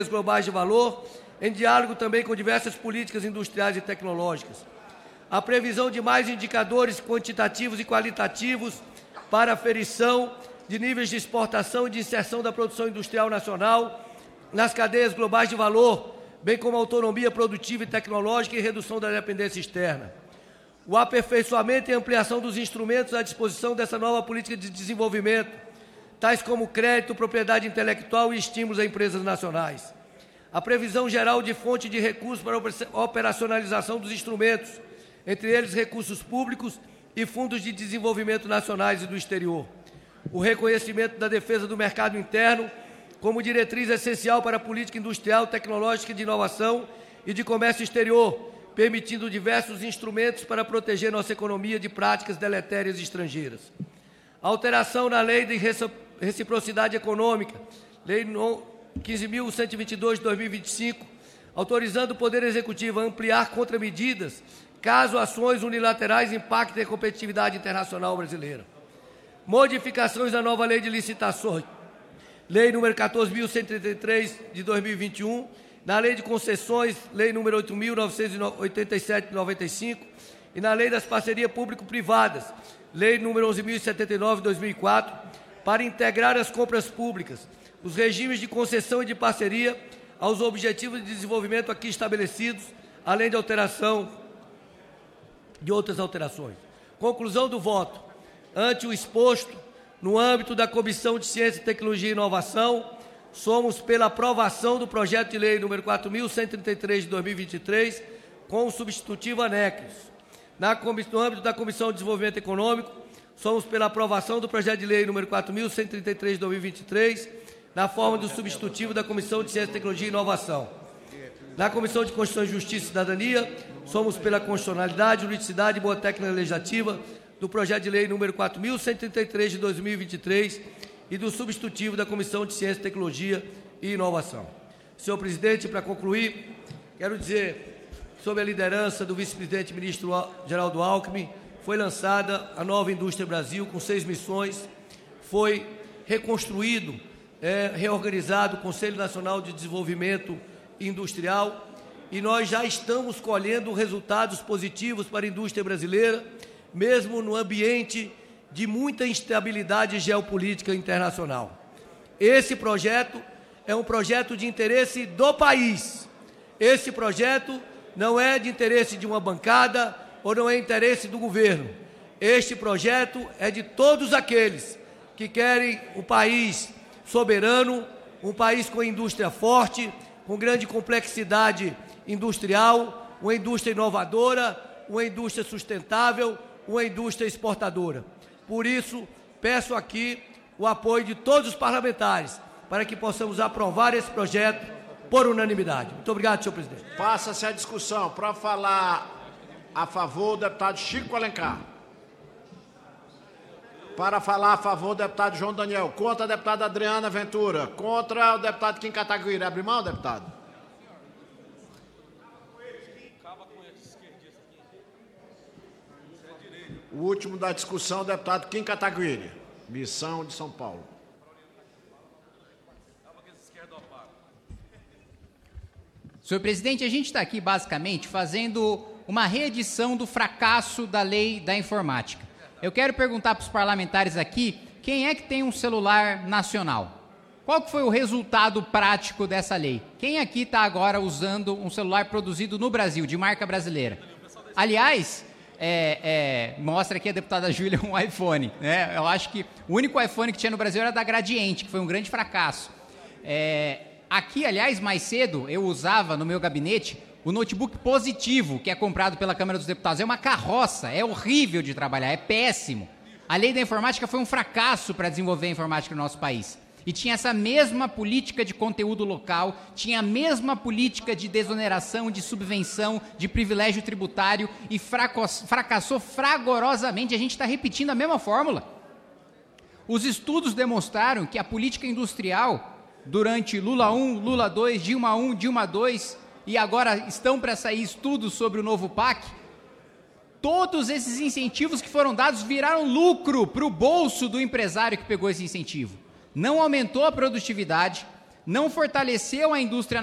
globais de valor, em diálogo também com diversas políticas industriais e tecnológicas. A previsão de mais indicadores quantitativos e qualitativos para aferição de níveis de exportação e de inserção da produção industrial nacional nas cadeias globais de valor, bem como autonomia produtiva e tecnológica e redução da dependência externa. O aperfeiçoamento e ampliação dos instrumentos à disposição dessa nova política de desenvolvimento, tais como crédito, propriedade intelectual e estímulos a empresas nacionais. A previsão geral de fonte de recursos para a operacionalização dos instrumentos, entre eles recursos públicos e fundos de desenvolvimento nacionais e do exterior. O reconhecimento da defesa do mercado interno como diretriz essencial para a política industrial, tecnológica de inovação e de comércio exterior, permitindo diversos instrumentos para proteger nossa economia de práticas deletérias estrangeiras. A alteração na Lei de Reciprocidade Econômica, Lei 15.122 de 2025, autorizando o Poder Executivo a ampliar contramedidas caso ações unilaterais impactem a competitividade internacional brasileira. Modificações da nova Lei de Licitações, Lei nº 14.133 de 2021, na Lei de Concessões, Lei nº 8.987 de 95, e na Lei das Parcerias Público-Privadas, Lei nº 11.079 de 2004, para integrar as compras públicas, os regimes de concessão e de parceria aos objetivos de desenvolvimento aqui estabelecidos, além de outras alterações. Conclusão do voto. Ante o exposto, no âmbito da Comissão de Ciência, Tecnologia e Inovação, somos pela aprovação do projeto de lei número 4.133 de 2023, com o substitutivo anexo. No âmbito da Comissão de Desenvolvimento Econômico, somos pela aprovação do projeto de lei número 4.133 de 2023, na forma do substitutivo da Comissão de Ciência, Tecnologia e Inovação. Na Comissão de Constituição, Justiça e Cidadania, somos pela constitucionalidade, juridicidade e boa técnica legislativa do projeto de lei número 4.133 de 2023 e do substitutivo da Comissão de Ciência, Tecnologia e Inovação. Senhor presidente, para concluir, quero dizer, sob a liderança do vice-presidente ministro Geraldo Alckmin, foi lançada a nova Indústria Brasil com 6 missões, foi reconstruído, reorganizado o Conselho Nacional de Desenvolvimento Industrial e nós já estamos colhendo resultados positivos para a indústria brasileira, mesmo no ambiente de muita instabilidade geopolítica internacional. Esse projeto é um projeto de interesse do país. Esse projeto não é de interesse de uma bancada ou não é interesse do governo. Este projeto é de todos aqueles que querem um país soberano, um país com indústria forte, com grande complexidade industrial, uma indústria inovadora, uma indústria sustentável, uma indústria exportadora. Por isso, peço aqui o apoio de todos os parlamentares para que possamos aprovar esse projeto por unanimidade. Muito obrigado, senhor presidente. Passa-se a discussão. Para falar a favor, o deputado Chico Alencar. Para falar a favor, o deputado João Daniel. Contra, a deputada Adriana Ventura. Contra, o deputado Kim Kataguiri. Abre mão, deputado? O último da discussão, o deputado Kim Kataguiri. Missão de São Paulo. Senhor presidente, a gente está aqui basicamente fazendo uma reedição do fracasso da lei da informática. Eu quero perguntar para os parlamentares aqui, quem é que tem um celular nacional? Qual que foi o resultado prático dessa lei? Quem aqui está agora usando um celular produzido no Brasil, de marca brasileira? Aliás, mostra aqui a deputada Júlia um iPhone, né? Eu acho que o único iPhone que tinha no Brasil era da Gradiente, que foi um grande fracasso. Aqui, aliás, mais cedo, eu usava no meu gabinete o notebook Positivo, que é comprado pela Câmara dos Deputados. É uma carroça, é horrível de trabalhar, é péssimo. A lei da informática foi um fracasso para desenvolver a informática no nosso país. E tinha essa mesma política de conteúdo local, tinha a mesma política de desoneração, de subvenção, de privilégio tributário e fracassou fragorosamente. A gente está repetindo a mesma fórmula. Os estudos demonstraram que a política industrial, durante Lula 1, Lula 2, Dilma 1, Dilma 2, e agora estão para sair estudos sobre o novo PAC, todos esses incentivos que foram dados viraram lucro para o bolso do empresário que pegou esse incentivo. Não aumentou a produtividade, não fortaleceu a indústria